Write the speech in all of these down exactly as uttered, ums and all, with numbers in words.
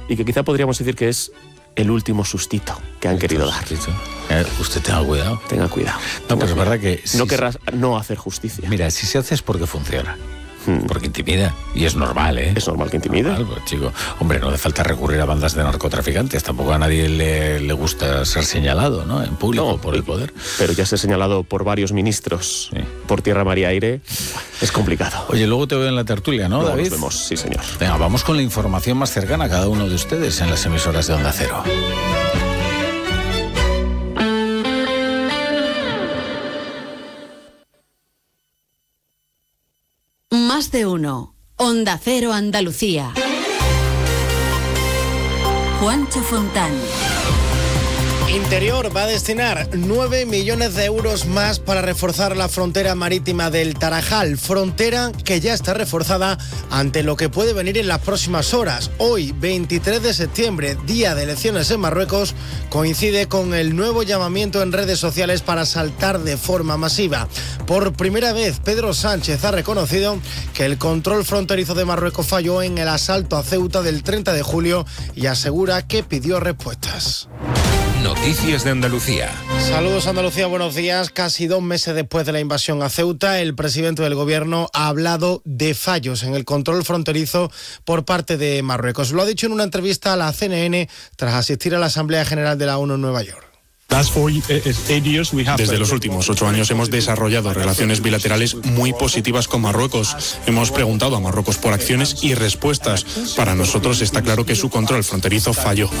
y que quizá podríamos decir que es el último sustito que han querido dar. Eh, usted tenga cuidado. Tenga cuidado. No, pues es verdad que... No si querrás no hacer justicia. Mira, si se hace es porque funciona. Hmm. Porque intimida. Y es normal, ¿eh? Es normal que intimide. Normal, pues, chico. Hombre, no hace falta recurrir a bandas de narcotraficantes. Tampoco a nadie le, le gusta ser señalado, ¿no? En público, No, por el poder. Pero ya se ha señalado por varios ministros, Sí. por tierra, mar y aire. Es complicado. Oye, luego te veo en la tertulia, ¿no, Luego David? nos vemos, sí, señor. Venga, vamos con la información más cercana a cada uno de ustedes en las emisoras de Onda Cero. Más de uno. Onda Cero Andalucía. Juancho Fontán. Interior va a destinar nueve millones de euros más para reforzar la frontera marítima del Tarajal, frontera que ya está reforzada ante lo que puede venir en las próximas horas. Hoy, veintitrés de septiembre, día de elecciones en Marruecos, coincide con el nuevo llamamiento en redes sociales para saltar de forma masiva. Por primera vez, Pedro Sánchez ha reconocido que el control fronterizo de Marruecos falló en el asalto a Ceuta del treinta de julio y asegura que pidió respuestas. Noticias de Andalucía. Saludos Andalucía, buenos días. Casi dos meses después de la invasión a Ceuta, el presidente del gobierno ha hablado de fallos en el control fronterizo por parte de Marruecos. Lo ha dicho en una entrevista a la C N N tras asistir a la Asamblea General de la ONU en Nueva York. Desde los últimos ocho años hemos desarrollado relaciones bilaterales muy positivas con Marruecos. Hemos preguntado a Marruecos por acciones y respuestas. Para nosotros está claro que su control fronterizo falló.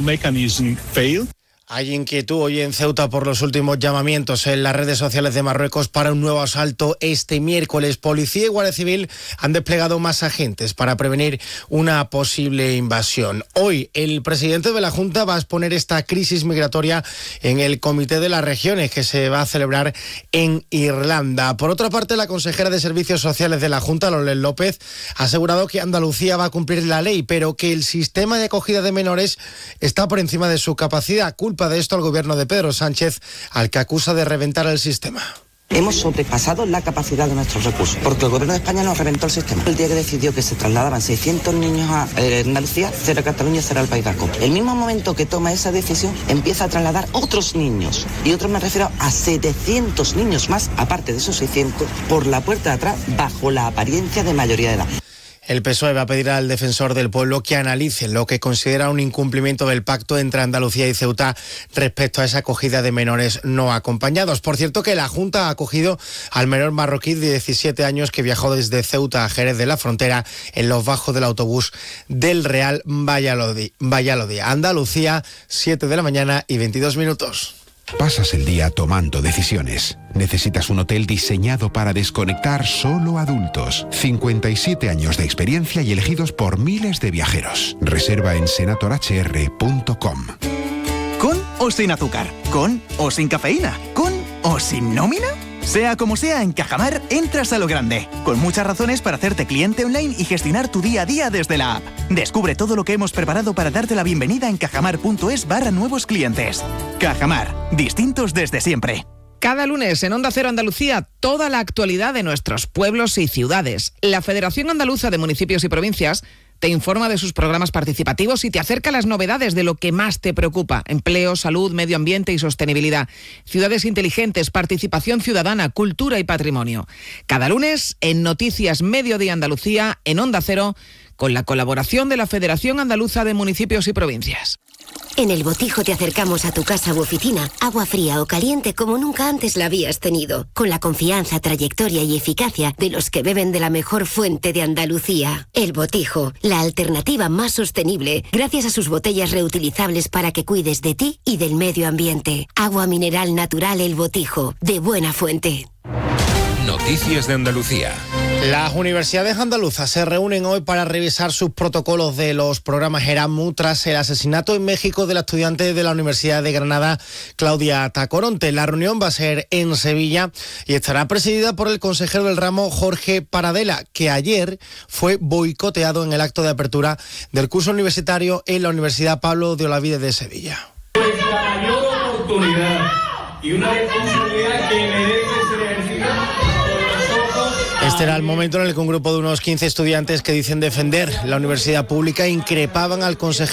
Hay inquietud hoy en Ceuta por los últimos llamamientos en las redes sociales de Marruecos para un nuevo asalto este miércoles. Policía y Guardia Civil han desplegado más agentes para prevenir una posible invasión. Hoy el presidente de la Junta va a exponer esta crisis migratoria en el Comité de las Regiones que se va a celebrar en Irlanda. Por otra parte, la consejera de Servicios Sociales de la Junta, Lourdes López, ha asegurado que Andalucía va a cumplir la ley, pero que el sistema de acogida de menores está por encima de su capacidad. Culpa de esto al gobierno de Pedro Sánchez, al que acusa de reventar el sistema. Hemos sobrepasado la capacidad de nuestros recursos, porque el gobierno de España nos reventó el sistema. El día que decidió que se trasladaban seiscientos niños a eh, Andalucía, cero a Cataluña, cero al País Vasco. El mismo momento que toma esa decisión, empieza a trasladar otros niños. Y otros me refiero a setecientos niños más, aparte de esos seiscientos, por la puerta de atrás, bajo la apariencia de mayoría de edad. El P S O E va a pedir al defensor del pueblo que analice lo que considera un incumplimiento del pacto entre Andalucía y Ceuta respecto a esa acogida de menores no acompañados. Por cierto, que la Junta ha acogido al menor marroquí de diecisiete años que viajó desde Ceuta a Jerez de la Frontera en los bajos del autobús del Real Valladolid. Valladolid. Andalucía, siete de la mañana y veintidós minutos. Pasas el día tomando decisiones. Necesitas un hotel diseñado para desconectar solo adultos. cincuenta y siete años de experiencia y elegidos por miles de viajeros. Reserva en senator h r punto com. ¿Con o sin azúcar? ¿Con o sin cafeína? ¿Con o sin nómina? Sea como sea, en Cajamar entras a lo grande, con muchas razones para hacerte cliente online y gestionar tu día a día desde la app. Descubre todo lo que hemos preparado para darte la bienvenida en cajamar.es barra nuevos clientes. Cajamar, distintos desde siempre. Cada lunes en Onda Cero Andalucía, toda la actualidad de nuestros pueblos y ciudades. La Federación Andaluza de Municipios y Provincias te informa de sus programas participativos y te acerca las novedades de lo que más te preocupa: empleo, salud, medio ambiente y sostenibilidad, ciudades inteligentes, participación ciudadana, cultura y patrimonio. Cada lunes en Noticias Mediodía Andalucía, en Onda Cero, con la colaboración de la Federación Andaluza de Municipios y Provincias. En El Botijo te acercamos a tu casa u oficina, agua fría o caliente como nunca antes la habías tenido, con la confianza, trayectoria y eficacia de los que beben de la mejor fuente de Andalucía. El Botijo, la alternativa más sostenible, gracias a sus botellas reutilizables para que cuides de ti y del medio ambiente. Agua mineral natural El Botijo, de buena fuente. Noticias de Andalucía. Las universidades andaluzas se reúnen hoy para revisar sus protocolos de los programas Erasmus tras el asesinato en México de la estudiante de la Universidad de Granada, Claudia Tacoronte. La reunión va a ser en Sevilla y estará presidida por el consejero del ramo, Jorge Paradela, que ayer fue boicoteado en el acto de apertura del curso universitario en la Universidad Pablo de Olavide de Sevilla. Pues la mayor oportunidad y una responsabilidad que merece ser ejercida. Este era el momento en el que un grupo de unos quince estudiantes que dicen defender la universidad pública increpaban al consejero